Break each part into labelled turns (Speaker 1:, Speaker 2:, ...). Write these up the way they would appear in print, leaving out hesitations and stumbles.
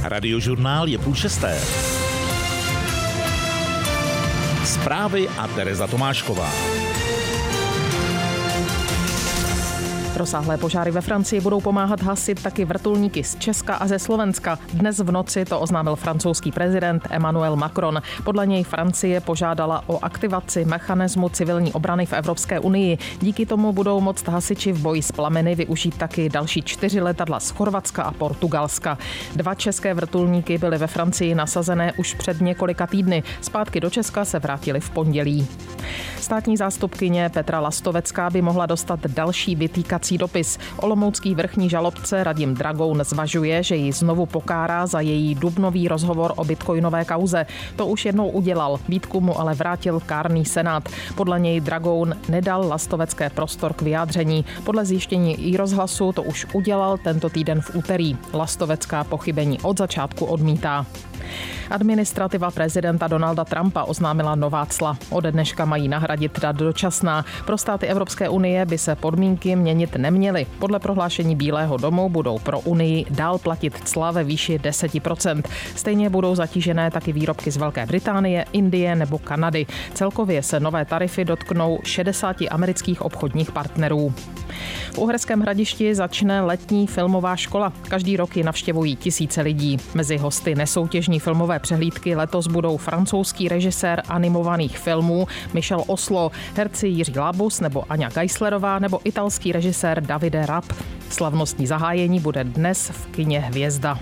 Speaker 1: Radiožurnál je 5:30. Zprávy a Tereza Tomášková.
Speaker 2: Rozsáhlé požáry ve Francii budou pomáhat hasit taky vrtulníky z Česka a ze Slovenska. Dnes v noci to oznámil francouzský prezident Emmanuel Macron. Podle něj Francie požádala o aktivaci mechanismu civilní obrany v Evropské unii. Díky tomu budou moct hasiči v boji s plameny využít taky další 4 letadla z Chorvatska a Portugalska. 2 české vrtulníky byly ve Francii nasazené už před několika týdny. Zpátky do Česka se vrátili v pondělí. Státní zástupkyně Petra Lastovecká by mohla dostat další vytýkací dopis. Olomoucký vrchní žalobce Radim Dragoun zvažuje, že ji znovu pokárá za její dubnový rozhovor o bitcoinové kauze. To už jednou udělal, výtku mu ale vrátil kárný senát. Podle něj Dragoun nedal Lastovecké prostor k vyjádření. Podle zjištění iRozhlasu to už udělal tento týden v úterý. Lastovecká pochybení od začátku odmítá. Administrativa prezidenta Donalda Trumpa oznámila nová cla. Ode dneška mají nahradit ta dočasná. Pro státy Evropské unie by se podmínky měnit neměly. Podle prohlášení Bílého domu budou pro Unii dál platit cla ve výši 10%. Stejně budou zatížené taky výrobky z Velké Británie, Indie nebo Kanady. Celkově se nové tarify dotknou 60 amerických obchodních partnerů. V Uherském Hradišti začne letní filmová škola. Každý rok ji navštěvují tisíce lidí. Mezi hosty nesoutěžní filmové přehlídky letos budou francouzský režisér animovaných filmů Michel Oslo, herci Jiří Labus nebo Aňa Geislerová nebo italský režisér Davide Rapp. Slavnostní zahájení bude dnes v kině Hvězda.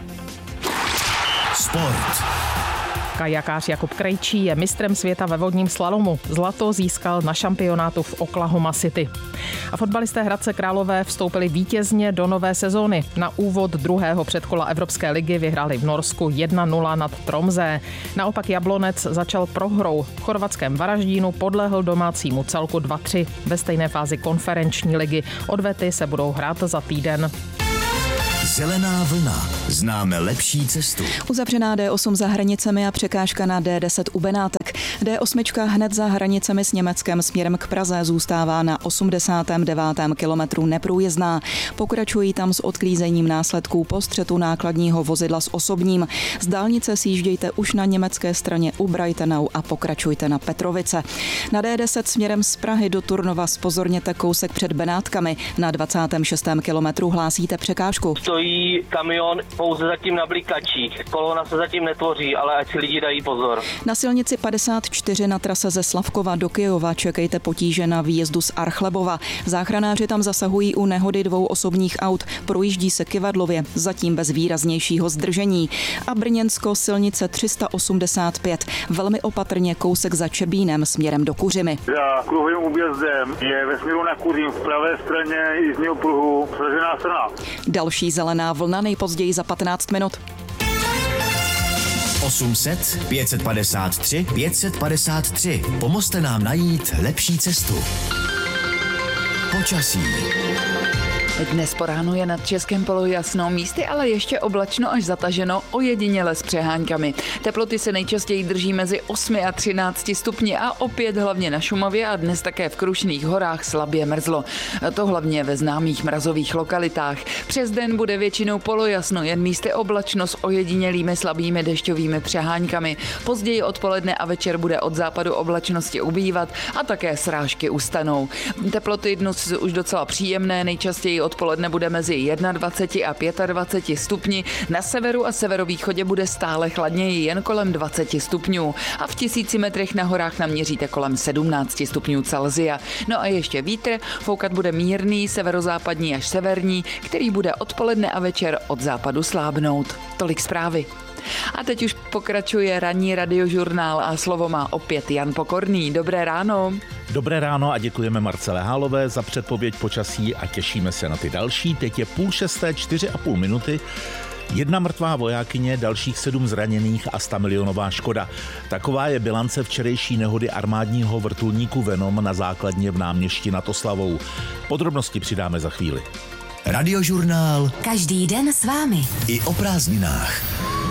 Speaker 1: Sport.
Speaker 2: Kajakář Jakub Krejčí je mistrem světa ve vodním slalomu. Zlato získal na šampionátu v Oklahoma City. A fotbalisté Hradce Králové vstoupili vítězně do nové sezóny. Na úvod druhého předkola Evropské ligy vyhráli v Norsku 1-0 nad Tromsø. Naopak Jablonec začal prohrou. V chorvatském Varaždínu podlehl domácímu celku 2-3 ve stejné fázi konferenční ligy. Odvety se budou hrát za týden.
Speaker 1: Zelená vlna. Známe lepší cestu.
Speaker 3: Uzavřená D8 za hranicemi a překážka na D10 u Benátek. D8 hned za hranicemi s Německem směrem k Praze zůstává na 89. kilometru neprůjezdná. Pokračují tam s odklízením následků po střetu nákladního vozidla s osobním. Z dálnice sjíždějte už na německé straně u Breitenau a pokračujte na Petrovice. Na D10 směrem z Prahy do Turnova zpozorněte kousek před Benátkami. Na 26. kilometru hlásíte překážku.
Speaker 4: Stojí kamion pouze zatím na blikačích. Kolona se zatím netvoří, ale ať si lidi dají pozor.
Speaker 3: Na silnici 54 na trase ze Slavkova do Kyjova čekejte potíže na výjezdu z Archlebova. Záchranáři tam zasahují u nehody 2 osobních aut. Projíždí se Kyvadlově, zatím bez výraznějšího zdržení. A Brněnsko silnice 385. Velmi opatrně kousek za Čebínem směrem do Kuřimy.
Speaker 5: Za kruhovým újezdem je ve směru na Kuřím v pravé straně jízdního pruhu sražená strana.
Speaker 3: Další zelená vlna nejpozději za 15 minut.
Speaker 1: 800 553 553. Pomozte nám najít lepší cestu. Počasí.
Speaker 6: Dnes po ránu je nad Českém polojasno, místy ale ještě oblačno až zataženo, ojediněle s přehánkami. Teploty se nejčastěji drží mezi 8 a 13 stupni a opět hlavně na Šumavě a dnes také v Krušných horách slabě mrzlo. To hlavně ve známých mrazových lokalitách. Přes den bude většinou polojasno, jen místy oblačno s ojedinělými slabými dešťovými přeháňkami. Později odpoledne a večer bude od západu oblačnosti ubývat a také srážky ustanou. Teploty dnes už docela příjemné, nejčastěji odpoledne bude mezi 21 a 25 stupni, na severu a severovýchodě bude stále chladněji, jen kolem 20 stupňů a v 1000 metrech na horách naměříte kolem 17 stupňů Celsia. No a ještě vítr, foukat bude mírný, severozápadní až severní, který bude odpoledne a večer od západu slábnout. Tolik zprávy. A teď už pokračuje ranní radiožurnál a slovo má opět Jan Pokorný. Dobré ráno.
Speaker 1: Dobré ráno a děkujeme Marcele Hálové za předpověď počasí a těšíme se na ty další. Teď je 5:30, 4,5 minuty. 1 mrtvá vojákyně, dalších 7 zraněných a 100 milionová škoda. Taková je bilance včerejší nehody armádního vrtulníku Venom na základně v Náměšti nad Oslavou. Podrobnosti přidáme za chvíli. Radiožurnál.
Speaker 7: Každý den s vámi.
Speaker 1: I o prázdninách.